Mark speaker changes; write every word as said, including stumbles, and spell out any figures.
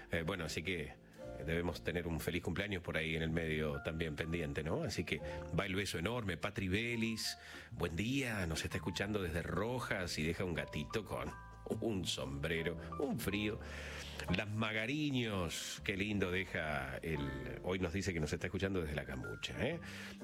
Speaker 1: Eh, bueno, así que debemos tener un feliz cumpleaños por ahí en el medio también pendiente, ¿no? Así que va el beso enorme. Patri Belis, buen día, nos está escuchando desde Rojas y deja un gatito con un sombrero, un frío. Las Magariños, qué lindo deja el... Hoy nos dice que nos está escuchando desde la Camucha, ¿eh?